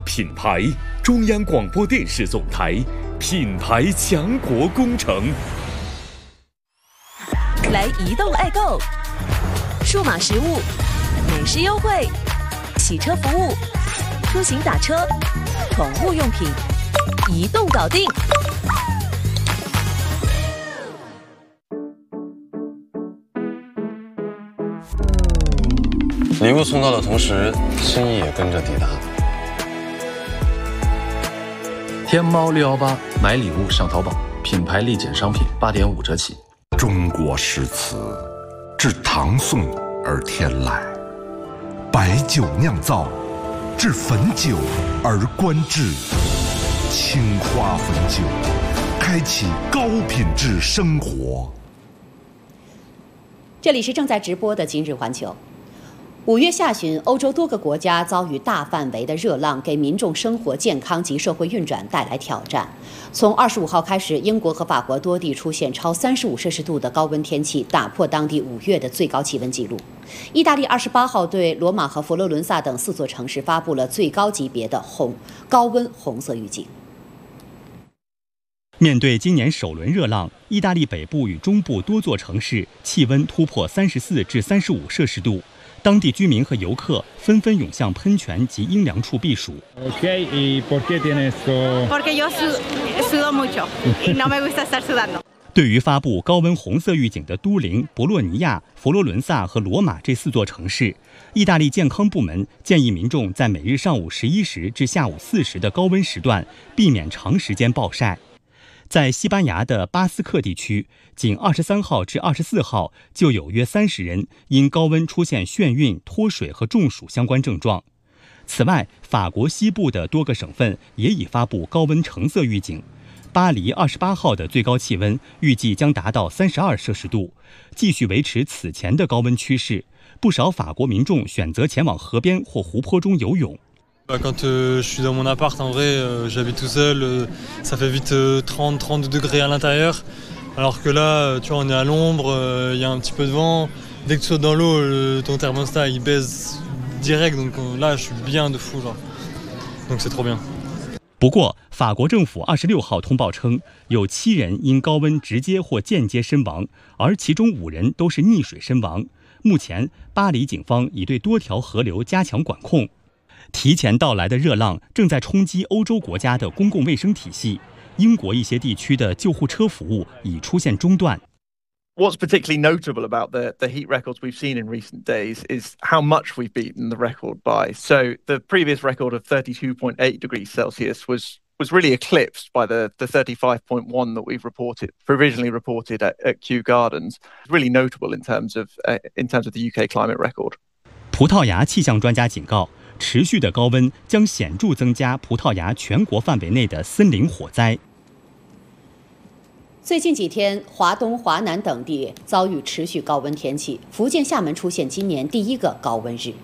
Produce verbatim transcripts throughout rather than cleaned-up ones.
品牌中央广播电视总台品牌强国工程。 来移动爱购，数码实物、美食优惠、洗车服务、出行打车、宠物用品，移动搞定。 礼物送到的同时，心意也跟着抵达。 天猫六一八买礼物上淘宝，品牌立减商品八点五折起。 中国诗词，至唐宋而天来，白酒酿造，至汾酒而观致。青花汾酒，开启高品质生活。 这里是正在直播的今日环球。五月下旬，欧洲多个国家遭遇大范围的热浪，给民众生活健康及社会运转带来挑战。从二十五号开始，英国和法国多地出现超三十五摄氏度的高温天气，打破当地五月的最高气温纪录。意大利二十八号对罗马和佛罗伦萨等四座城市发布了最高级别的红高温红色预警。 面对今年首轮热浪，意大利北部与中部多座城市气温突破三十四至三十五摄氏度。当地居民和游客纷纷涌向喷泉及阴凉处避暑。 Okay, ¿y por qué tienes esto? Porque yo sudo mucho y no me gusta estar sudando. 对于发布高温红色预警的都灵、博洛尼亚、佛罗伦萨和罗马这四座城市，意大利健康部门建议民众在每日上午十一时至下午四时的高温时段避免长时间暴晒。在西班牙的巴斯克地区，仅二十三号至二十四号就有约三十人因高温出现眩晕、脱水和中暑相关症状。此外，法国西部的多个省份也已发布高温橙色预警。巴黎二十八号的最高气温预计将达到三十二摄氏度，继续维持此前的高温趋势。不少法国民众选择前往河边或湖泊中游泳。 Quand euh, je suis dans mon appart, en vrai, euh, j'habite tout seul, euh, ça fait vite euh, trente, trente degrés à l'intérieur. Alors que là, tu vois, on est à l'ombre, il euh, y a un petit peu de vent. Dès que tu sautes dans l'eau, euh, ton thermostat, il baisse direct. Donc euh, là, je suis bien de fou, genre. Donc c'est trop bien. 不过，法国政府二十六号通报称，有七人因高温直接或间接身亡，而其中五人都是溺水身亡。目前，巴黎警方已对多条河流加强管控。提前到来的热浪正在冲击欧洲国家的公共卫生体系，英国一些地区的救护车服务已出现中断。 What's particularly notable about the, the heat records we've seen in recent days is how much we've beaten the record by. So the previous record of thirty-two point eight degrees Celsius was was really eclipsed by the, the thirty-five point one that we've reported, provisionally reported at, at Kew Gardens. It's really notable in terms of uh, in terms of the U K climate record. 葡萄牙气象专家警告，持续的高温将显著增加葡萄牙全国范围内的森林火灾。 最近几天，华东、华南等地遭遇持续高温天气，福建厦门出现今年第一个高温日。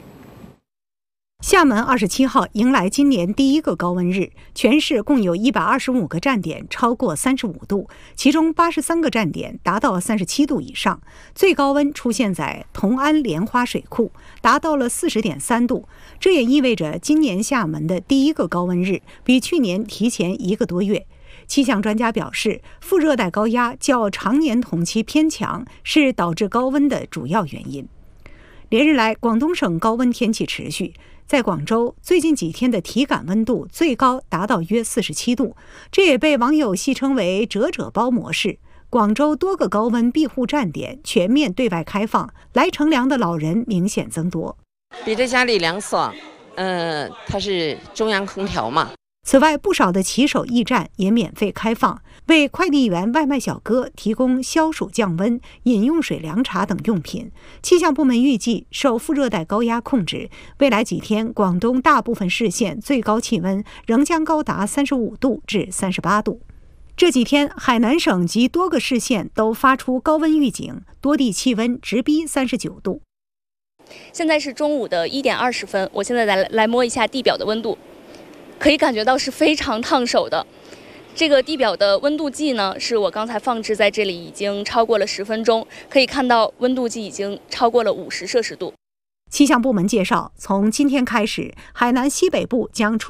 厦门二十七号迎来今年第一个高温日，全市共有一百二十五个站点超过三十五度，其中八十三个站点达到三十七度以上，最高温出现在同安莲花水库，达到了四十点三度。这也意味着今年厦门的第一个高温日比去年提前一个多月。气象专家表示，副热带高压较常年同期偏强，是导致高温的主要原因。连日来，广东省高温天气持续。在广州，最近几天的体感温度最高达到约四十七度，这也被网友戏称为“折折包模式”。广州多个高温庇护站点全面对外开放，来乘凉的老人明显增多。 比在家里凉爽，嗯、呃，它是中央空调嘛。 此外，不少的骑手驿站也免费开放，为快递员、外卖小哥提供消暑降温、饮用水、凉茶等用品。气象部门预计，受副热带高压控制，未来几天广东大部分市县最高气温仍将高达三十五度至三十八度。这几天，海南省及多个市县都发出高温预警，多地气温直逼三十九度。 现在是中午的一点二十分，我现在来来摸一下地表的温度。可以感觉到是非常烫手的。这个地表的温度计呢，是我刚才放置在这里，已经超过了十分钟，可以看到温度计已经超过了五十摄氏度。 气象部门介绍，从今天开始，海南西北部将出